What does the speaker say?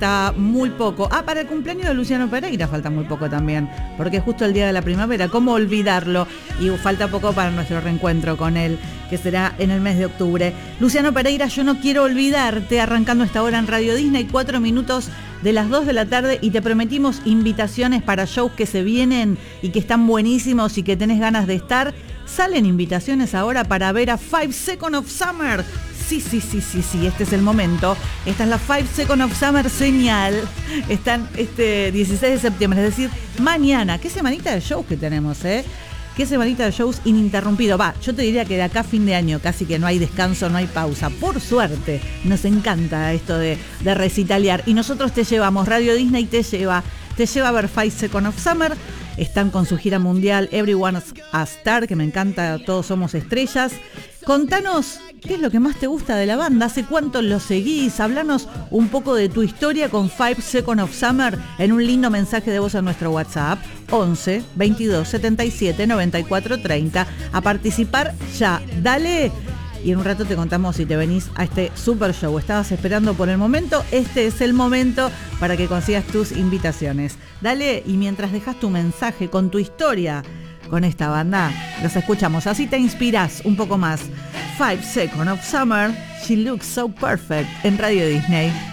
falta muy poco. Para el cumpleaños de Luciano Pereira falta muy poco también, porque es justo el día de la primavera. ¿Cómo olvidarlo? Y falta poco para nuestro reencuentro con él, que será en el mes de octubre. Luciano Pereira, yo no quiero olvidarte, arrancando esta hora en Radio Disney, 4 minutos de las 2 de la tarde, y te prometimos invitaciones para shows que se vienen y que están buenísimos y que tenés ganas de estar. Salen invitaciones ahora para ver a 5 Seconds of Summer. Sí, este es el momento. Esta es la 5 Seconds of Summer señal. Están este 16 de septiembre, es decir, mañana. Qué semanita de shows que tenemos, ¿eh? Qué semanita de shows ininterrumpido. Yo te diría que de acá a fin de año casi que no hay descanso, no hay pausa. Por suerte, nos encanta esto de recitalear. Y nosotros te llevamos, Radio Disney te lleva a ver 5 Seconds of Summer. Están con su gira mundial Everyone's a Star, que me encanta, todos somos estrellas. Contanos qué es lo que más te gusta de la banda, hace cuánto lo seguís, hablanos un poco de tu historia con 5 Seconds of Summer en un lindo mensaje de voz a nuestro WhatsApp 11 22 77 94 30. A participar ya, dale. Y en un rato te contamos si te venís a este super show. ¿Estabas esperando por el momento? Este es el momento para que consigas tus invitaciones. Dale, y mientras dejas tu mensaje con tu historia con esta banda, los escuchamos. Así te inspirás un poco más. 5 Seconds of Summer, She Looks So Perfect, en Radio Disney.